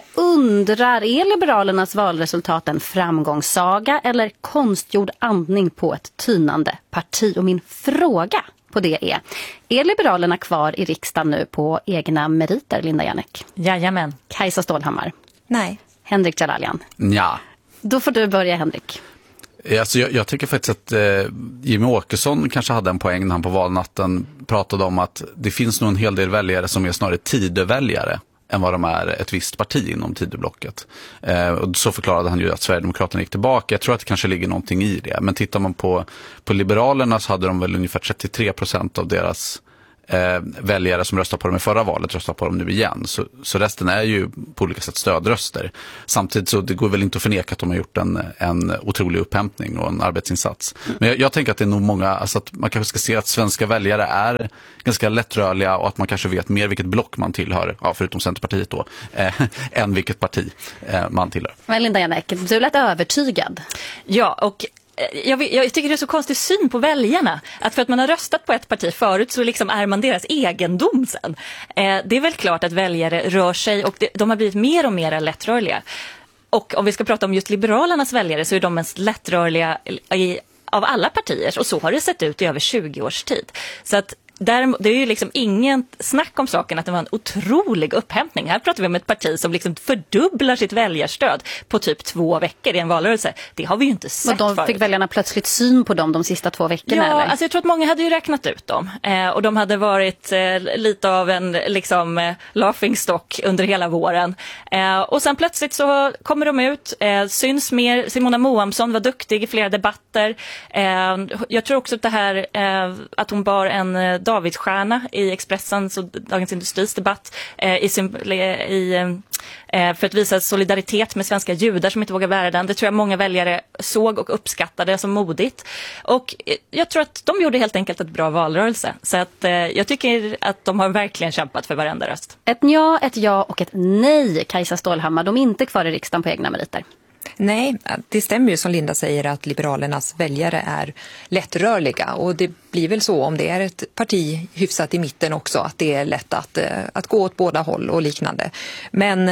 undrar, är Liberalernas valresultat en framgångssaga eller konstgjord andning på ett tynande parti? Och min fråga på det är, är Liberalerna kvar i riksdagen nu på egna meriter, Linda Järnek? Jajamän. Kajsa Stålhammar? Nej. Henrik Jalalian? Ja. Då får du börja, Henrik. Alltså jag, jag tycker faktiskt att eh, Jimmy Åkesson kanske hade en poäng när han på valnatten pratade om att det finns nog en hel del väljare som är snarare tideväljare än vad de är ett visst parti inom tideblocket. Eh, och så förklarade han ju att Sverigedemokraterna gick tillbaka. Jag tror att det kanske ligger någonting i det. Men tittar man på, på Liberalerna så hade de väl ungefär trettiotre procent av deras eh, väljare som röstade på dem i förra valet röstar på dem nu igen. Så, så resten är ju på olika sätt stödröster. Samtidigt så det går väl inte att förneka att de har gjort en, en otrolig upphämtning och en arbetsinsats. Men jag, jag tänker att det är nog många, alltså att man kanske ska se att svenska väljare är ganska lättrörliga och att man kanske vet mer vilket block man tillhör, ja, förutom Centerpartiet då, eh, än vilket parti eh, man tillhör. Men Linda Järnek, du lät övertygad. Ja, och Jag, jag tycker det är så konstig syn på väljarna. Att för att man har röstat på ett parti förut så liksom är man deras egendom sen. Eh, det är väl klart att väljare rör sig och det, de har blivit mer och mer lättrörliga. Och om vi ska prata om just Liberalernas väljare så är de mest lättrörliga i, av alla partier. Och så har det sett ut i över tjugo års tid. Så att där, det är ju liksom ingen snack om saken att det var en otrolig upphämtning. Här pratar vi om ett parti som liksom fördubblar sitt väljarstöd på typ två veckor i en valrörelse. Det har vi ju inte sett. Och de förut. Fick väljarna plötsligt syn på dem de sista två veckorna? Ja, eller? alltså jag tror att många hade ju räknat ut dem. Eh, och de hade varit eh, lite av en liksom, eh, laughingstock under hela våren. Eh, och sen plötsligt så kommer de ut, eh, syns mer. Simona Moamsson var duktig i flera debatter. Eh, jag tror också att det här eh, att hon bar en eh, Davidsstjärna i Expressens och Dagens Industris debatt eh, i, i, eh, för att visa solidaritet med svenska judar som inte vågar bära den. Det tror jag många väljare såg och uppskattade som modigt. Och eh, jag tror att de gjorde helt enkelt ett bra valrörelse. Så att, eh, jag tycker att de har verkligen kämpat för varenda röst. Ett ja, ett ja och ett nej, Kajsa Stålhammar. De är inte kvar i riksdagen på egna meriter. Nej, det stämmer ju som Linda säger att Liberalernas väljare är lättrörliga och det blir väl så om det är ett parti hyfsat i mitten också att det är lätt att, att gå åt båda håll och liknande. Men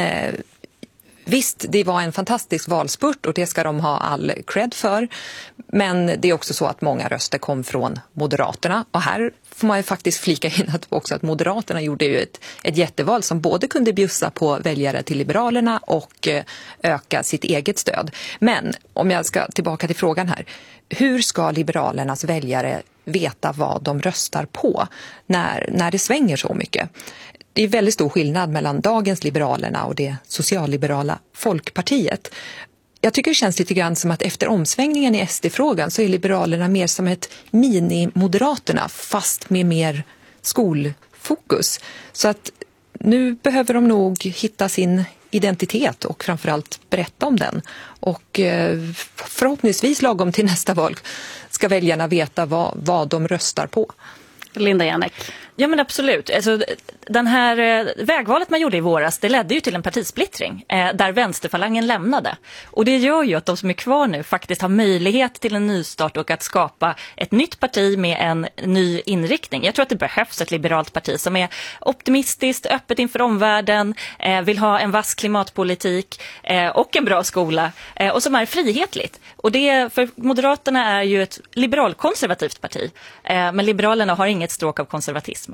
visst, det var en fantastisk valspurt och det ska de ha all cred för. Men det är också så att många röster kom från Moderaterna. Och här får man ju faktiskt flika in att också att Moderaterna gjorde ju ett, ett jätteval som både kunde bjussa på väljare till Liberalerna och öka sitt eget stöd. Men om jag ska tillbaka till frågan här. Hur ska Liberalernas väljare veta vad de röstar på när, när det svänger så mycket? Det är väldigt stor skillnad mellan dagens Liberalerna och det socialliberala Folkpartiet. Jag tycker det känns lite grann som att efter omsvängningen i S D-frågan så är Liberalerna mer som ett mini-Moderaterna fast med mer skolfokus. Så att nu behöver de nog hitta sin identitet och framförallt berätta om den. Och förhoppningsvis lagom till nästa val ska väljarna veta vad, vad de röstar på. Linda Järnek. Ja men absolut. Alltså, den här eh, vägvalet man gjorde i våras, det ledde ju till en partisplittring eh, där vänsterfalangen lämnade. Och det gör ju att de som är kvar nu faktiskt har möjlighet till en nystart och att skapa ett nytt parti med en ny inriktning. Jag tror att det behövs ett liberalt parti som är optimistiskt, öppet inför omvärlden, eh, vill ha en vass klimatpolitik eh, och en bra skola eh, och som är frihetligt. Och det, för Moderaterna är ju ett liberalkonservativt parti, eh, men Liberalerna har inget stråk av konservatism.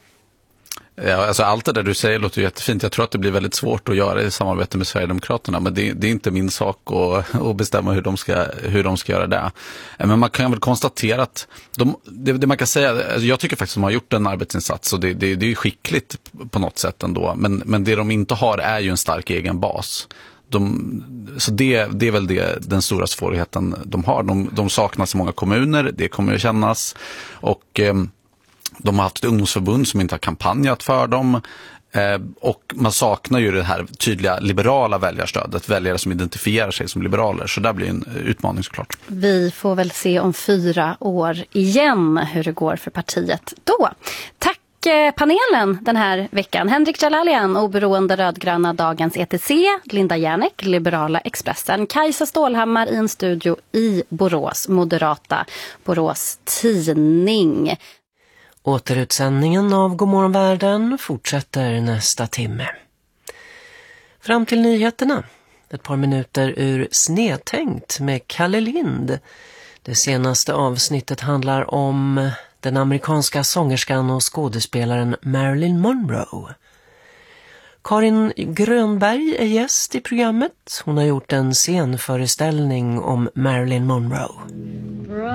Ja, alltså allt det där du säger låter jättefint. Jag tror att det blir väldigt svårt att göra i samarbete med Sverigedemokraterna. Men det, det är inte min sak att, att bestämma hur de, ska, hur de ska göra det. Men man kan väl konstatera att de, det, det man kan säga, alltså jag tycker faktiskt att de har gjort en arbetsinsats och det, det, det är skickligt på något sätt ändå. Men, men det de inte har är ju en stark egen bas. De, så det, det är väl det, den stora svårigheten de har. De, de saknas i många kommuner, det kommer att kännas. Och eh, de har haft ett ungdomsförbund som inte har kampanjat för dem. Eh, och man saknar ju det här tydliga liberala väljarstödet, väljare som identifierar sig som liberaler. Så där blir en utmaning såklart. Vi får väl se om fyra år igen hur det går för partiet då. Tack panelen den här veckan. Henrik Jalalian, oberoende rödgröna Dagens E T C, Linda Järnek, Liberala Expressen, Kajsa Stålhammar i en studio i Borås, Moderata Borås Tidning. Återutsändningen av Godmorgon Världen fortsätter nästa timme. Fram till nyheterna. Ett par minuter ur Snedtänkt med Kalle Lind. Det senaste avsnittet handlar om den amerikanska sångerskan och skådespelaren Marilyn Monroe. Karin Grönberg är gäst i programmet. Hon har gjort en scenföreställning om Marilyn Monroe.